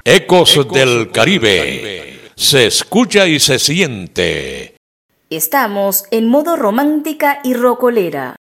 Ecos del Caribe. Se escucha y se siente. Estamos en modo romántica y rocolera.